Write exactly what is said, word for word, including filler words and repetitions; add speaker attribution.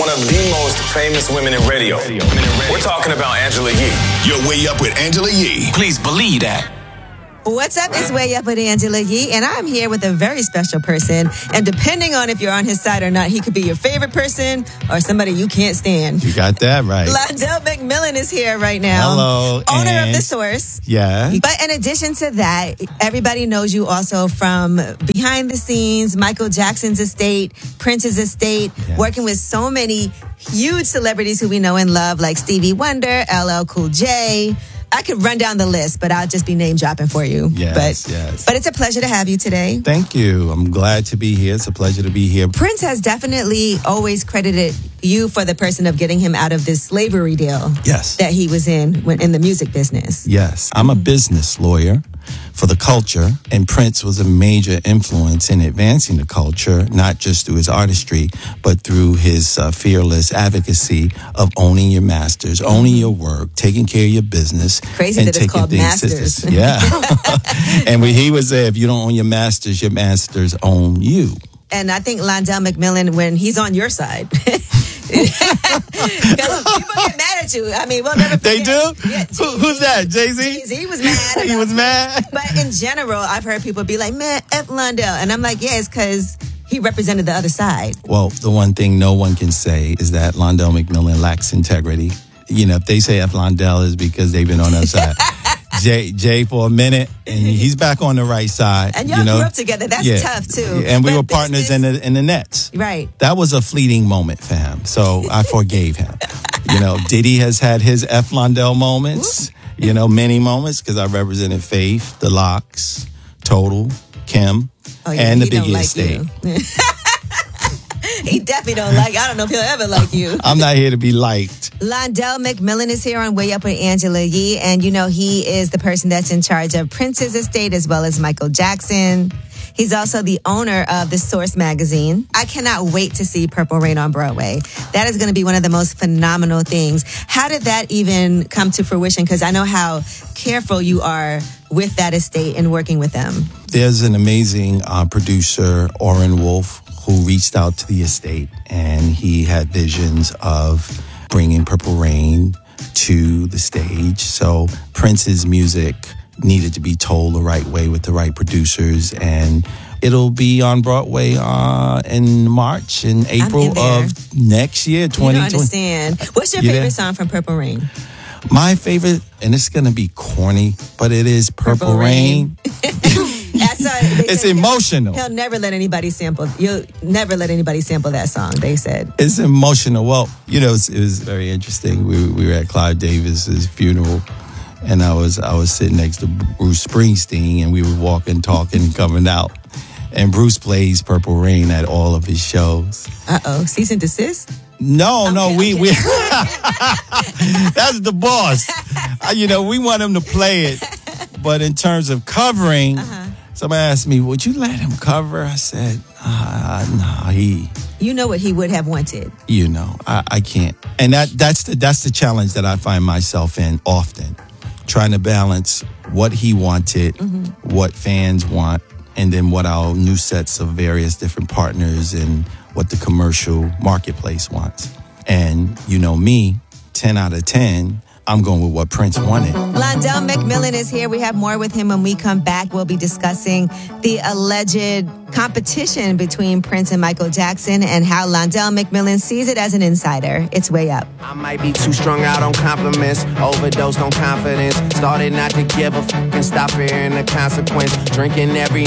Speaker 1: one of the most famous women in radio. We're talking about Angela Yee.
Speaker 2: You're Way Up with Angela Yee.
Speaker 3: Please believe that.
Speaker 4: What's up? It's Way Up with Angela Yee, and I'm here with a very special person. And depending on if you're on his side or not, he could be your favorite person or somebody you can't stand.
Speaker 5: You got that right.
Speaker 4: Londell McMillan is here right now.
Speaker 5: Hello.
Speaker 4: Owner
Speaker 5: and
Speaker 4: of The Source.
Speaker 5: Yeah.
Speaker 4: But in addition to that, everybody knows you also from behind the scenes, Michael Jackson's estate, Prince's estate,
Speaker 5: Yes.
Speaker 4: working with so many huge celebrities who we know and love, like Stevie Wonder, L L Cool J. I could run down the list, but I'll just be name dropping for you.
Speaker 5: Yes,
Speaker 4: but,
Speaker 5: yes.
Speaker 4: But it's a pleasure to have you today.
Speaker 5: Thank you. I'm glad to be here. It's a pleasure to be here.
Speaker 4: Prince has definitely always credited you for the person of getting him out of this slavery deal
Speaker 5: Yes.
Speaker 4: that he was in when in the music business.
Speaker 5: Yes. I'm a business lawyer for the culture, and Prince was a major influence in advancing the culture, not just through his artistry, but through his uh, fearless advocacy of owning your masters, owning your work, taking care of your business.
Speaker 4: Crazy
Speaker 5: and
Speaker 4: that it's
Speaker 5: taking
Speaker 4: called
Speaker 5: things
Speaker 4: masters.
Speaker 5: serious. Yeah. And when he was there, if you don't own your masters, your masters own you.
Speaker 4: And I think Londell McMillan, when he's on your side, because people get mad at you. I mean, we'll never forget.
Speaker 5: They do?
Speaker 4: Yeah,
Speaker 5: Who, who's that? Jay-Z?
Speaker 4: Jay-Z was mad.
Speaker 5: He was mad?
Speaker 4: But in general, I've heard people be like, man, F Londell. And I'm like, yeah, it's because he represented the other side.
Speaker 5: Well, the one thing no one can say is that Londell McMillan lacks integrity. You know, if they say F Londell is because they've been on our side. Jay, Jay for a minute, and he's back on the right side.
Speaker 4: And y'all
Speaker 5: you know?
Speaker 4: grew up together. That's
Speaker 5: Yeah.
Speaker 4: tough, too.
Speaker 5: And we
Speaker 4: But
Speaker 5: were partners
Speaker 4: business-
Speaker 5: in the in the Nets.
Speaker 4: Right.
Speaker 5: That was a fleeting moment for him, so I forgave him. You know, Diddy has had his F Londell moments, you know, many moments, because I represented Faith, The Lox, Total, Kim,
Speaker 4: Oh, yeah,
Speaker 5: and the
Speaker 4: he don't
Speaker 5: Biggie
Speaker 4: like
Speaker 5: estate.
Speaker 4: you. He definitely don't like you. I don't know if he'll ever like you.
Speaker 5: I'm not here to be liked.
Speaker 4: Londell McMillan is here on Way Up with Angela Yee, and you know he is the person that's in charge of Prince's estate as well as Michael Jackson. He's also the owner of The Source magazine. I cannot wait to see Purple Rain on Broadway. That is going to be one of the most phenomenal things. How did that even come to fruition? Because I know how careful you are with that estate and working with them.
Speaker 5: There's an amazing uh, producer, Orrin Wolf, who reached out to the estate, and he had visions of bringing Purple Rain to the stage. So Prince's music needed to be told the right way with the right producers, and it'll be on Broadway uh, in March and April
Speaker 4: in there.
Speaker 5: of next year, twenty twenty.
Speaker 4: You don't understand. What's your
Speaker 5: You
Speaker 4: favorite
Speaker 5: there?
Speaker 4: song from Purple Rain?
Speaker 5: My favorite, and it's going to be corny, but it is Purple,
Speaker 4: Purple
Speaker 5: Rain.
Speaker 4: Rain. That's a, they
Speaker 5: It's
Speaker 4: said he'll-
Speaker 5: emotional.
Speaker 4: He'll never let anybody sample. You'll never let anybody sample that song. They said.
Speaker 5: It's emotional. Well, you know, it was, it was very interesting. We, we were at Clive Davis's funeral, and I was I was sitting next to Bruce Springsteen, and we were walking, talking, coming out. And Bruce plays Purple Rain at all of his shows.
Speaker 4: Uh oh, cease and desist.
Speaker 5: No,
Speaker 4: Okay,
Speaker 5: no, we
Speaker 4: okay.
Speaker 5: we that's the boss. Uh, you know, we want him to play it, but in terms of covering,
Speaker 4: Uh-huh.
Speaker 5: somebody asked me, "Would you let him cover?" I said, uh, "No, he."
Speaker 4: You know what he would have wanted.
Speaker 5: You know, I, I can't. And that that's the that's the challenge that I find myself in often. Trying to balance what he wanted,
Speaker 4: Mm-hmm.
Speaker 5: what fans want, and then what our new sets of various different partners and what the commercial marketplace wants. And you know me, ten out of ten, I'm going with what Prince wanted.
Speaker 4: Londell McMillan is here. We have more with him when we come back. We'll be discussing the alleged competition between Prince and Michael Jackson and how Londell McMillan sees it as an insider. It's Way Up.
Speaker 6: I might be too strung out on compliments, overdosed on confidence. Started not to give a fuck and stop fearing the consequence. Drinking every